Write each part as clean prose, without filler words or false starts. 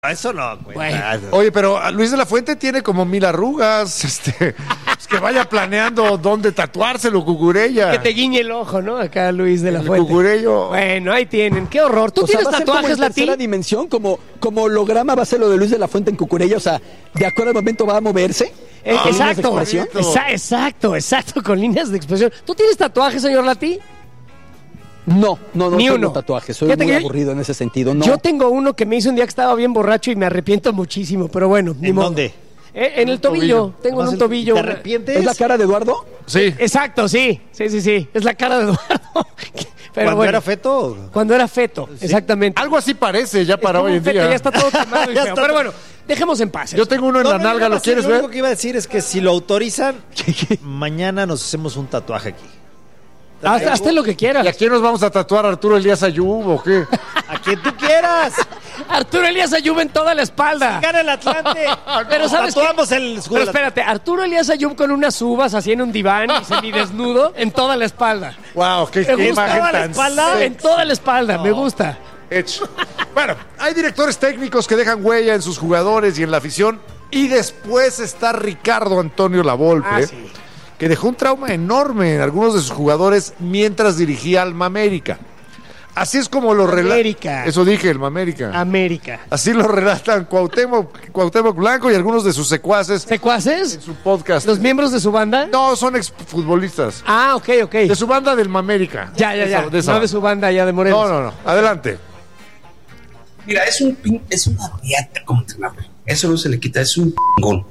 Eso no, güey. Bueno. Oye, pero Luis de la Fuente tiene como 1000 arrugas. Pues que vaya planeando dónde tatuárselo, Cucurella. Que te guiñe el ojo, ¿no? Acá Luis de la El Fuente. Cucurello. Bueno, ahí tienen. Qué horror. ¿Tú tienes ¿va a ser tatuajes, como en Lati? tercera dimensión? Como holograma va a ser lo de Luis de la Fuente en Cucurella. O sea, de acuerdo al momento va a moverse. ¿Con líneas de Exacto. expresión? Exacto, con líneas de expresión. ¿Tú tienes tatuajes, señor Lati? No Ni tengo uno. tatuajes. Soy Fíjate muy que aburrido en ese sentido. No. Yo tengo uno que me hizo un día que estaba bien borracho y me arrepiento muchísimo, pero bueno, ni ¿En modo. dónde? En el tobillo. Tengo en un tobillo. ¿Te una- arrepientes? ¿Es la cara de Eduardo? Sí. Exacto, sí. Es la cara de Eduardo. Pero ¿Cuando bueno, era feto? Cuando era feto, exactamente. Algo así parece ya para Es como hoy en un feto, día. Ya está todo quemado y Ya feo. está. Pero bueno, dejemos en paz. Yo tengo uno en la nalga, ¿lo quieres Lo ver? único que iba a decir es que si lo autorizan, mañana nos hacemos un tatuaje aquí. Hazte lo que ¿Y quieras. a quién nos vamos a tatuar? ¿Arturo Elías Ayub o qué? A quien tú quieras. Arturo Elías Ayub en toda la espalda. Gana el Atlante. Pero ¿sabes qué? Tatuamos el escudo. Pero espérate, Arturo Elías Ayub con unas uvas así en un diván y semidesnudo en toda la espalda. Wow, qué Me gusta. imagen ¿Toda la tan espalda? En toda la espalda, me gusta. hecha. Bueno, hay directores técnicos que dejan huella en sus jugadores y en la afición. Y después está Ricardo Antonio Lavolpe, Sí. que dejó un trauma enorme en algunos de sus jugadores mientras dirigía Alma América. Así es como lo relata. América. Eso dije, Alma América. América. Así lo relatan Cuauhtémoc Blanco y algunos de sus secuaces ¿Secuaces? en su podcast. ¿Los miembros de su banda? No, son exfutbolistas. Ah, ok. De su banda del Mamérica. Ya. De esa No banda. de su banda ya de Morelos. No. Adelante. Mira, es una riata como entrenador. Eso no se le quita, es un pingón.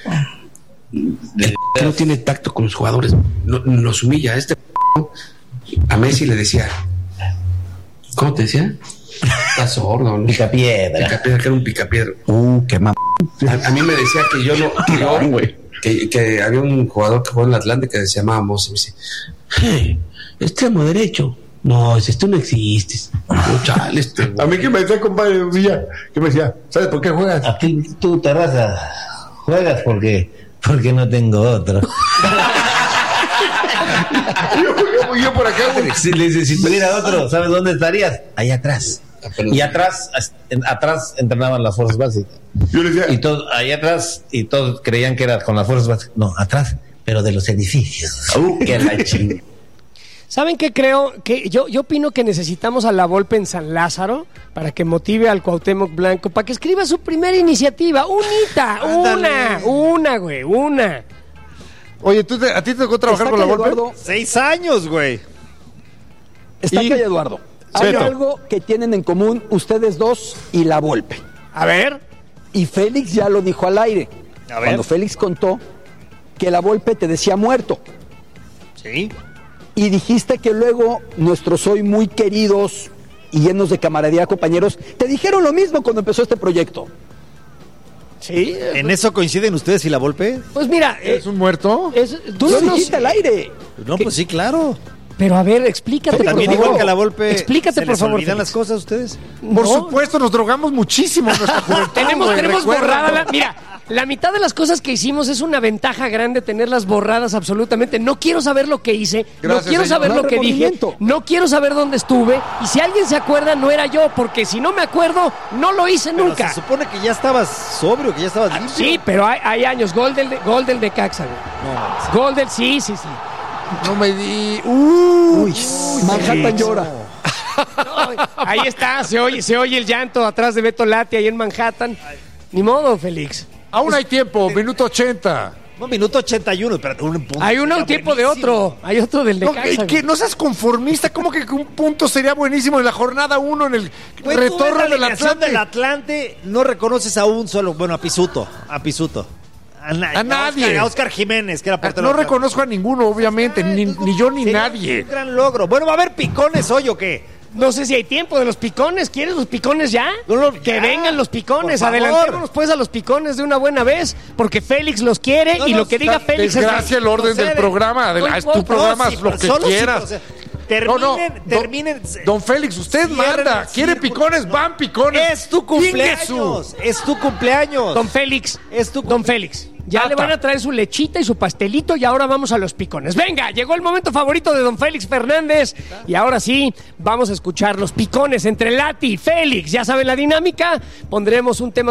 Que no tiene tacto con los jugadores. Los humilla. A Messi le decía, ¿cómo te decía? Estás sordo, ¿no? Picapiedra. Picapiedra, que era un picapiedra. Qué mamá. A mí me decía que yo no, que había un jugador que jugó en el Atlante que se llamaba Mose, y me dice, hey, extremo derecho. No, tú no existes. No, chale, A mí que me decía, compadre Villa, que me decía, ¿sabes por qué juegas? A ti, tú, Terraza, juegas porque no tengo otro. yo por acá, güey. Si le dices, si tuviera otro, ¿sabes dónde estarías? Ahí atrás. Y atrás entrenaban las fuerzas básicas. Yo le decía, Y todos, ahí atrás, y todos creían que era con las fuerzas básicas. No, atrás, pero de los edificios. Que la chingada. ¿Saben qué creo? Que yo opino que necesitamos a la Volpe en San Lázaro para que motive al Cuauhtémoc Blanco, para que escriba su primera iniciativa. Una, güey. oye, ¿a ti te tocó trabajar con la Volpe? Eduardo, 6 años, güey. está Y- acá Eduardo. Hay Beto. algo que tienen en común ustedes dos y la Volpe. A ver. Y Félix ya lo dijo al aire. A ver. Cuando Félix contó que la Volpe te decía muerto. Sí. Y dijiste que luego nuestros hoy muy queridos y llenos de camaradería compañeros te dijeron lo mismo cuando empezó este proyecto. Sí. ¿En eso coinciden ustedes y la Volpe? Pues mira, ¿Es un muerto? Tú yo lo no dijiste sé. al aire. No, pues sí, claro. Pero a ver, explícate, por También favor. igual que a la Volpe. Explícate, ¿se por les favor, olvidan Félix. las cosas a ustedes? Por No. supuesto, nos drogamos muchísimo en nuestra juventud. Tenemos güey, recuerda. borrada mira, la mitad de las cosas que hicimos es una ventaja grande tenerlas borradas absolutamente. No quiero saber lo que hice, Gracias, no quiero señor. saber No lo hay que dije, remordimiento. no quiero saber dónde estuve. Y si alguien se acuerda, no era yo, porque si no me acuerdo, no lo hice Pero nunca. se supone que ya estabas sobrio, que ya estabas limpio. Sí, pero hay años. Gol del de Caxa, güey. No, mames. Gol del, sí. No me di. Manhattan llora. Ahí está, se oye el llanto atrás de Beto Lati ahí en Manhattan. Ni modo, Félix. Aún hay tiempo, minuto 80. No, minuto 81, espérate, un punto. Hay uno sería tiempo de buenísimo. otro. Hay otro del de No, Caxa. que no seas conformista, ¿cómo que un punto sería buenísimo en la jornada 1 en el Güey, tú ves retorno la del alineación Atlante? del Atlante, no reconoces a un solo, bueno, a Pisuto. A nadie. A Oscar Jiménez, que era portero. No del Atlante. reconozco a ninguno, obviamente, ni yo ni Sería nadie. Un gran logro. Bueno, ¿va a haber picones hoy o qué? No sé si hay tiempo de los picones. ¿Quieres los picones ya? Que ya. vengan los picones. Por favor. Adelantémonos pues a los picones de una buena vez, porque Félix los quiere No, y no, lo que diga Félix Desgracia el orden del procede. programa. No Es tu importa. programa, No, haz sí, lo pero que solo si- quieras. o sea, No, terminen. Don Félix, usted Cierren manda. el Quiere círculo. picones, van picones. Es tu cumpleaños. Es tu cumpleaños. Don Félix. Es tu Don Félix. Ya le van a traer su lechita y su pastelito y ahora vamos a los picones. Venga, llegó el momento favorito de don Félix Fernández y ahora sí, vamos a escuchar los picones entre Lati y Félix. Ya saben la dinámica, pondremos un tema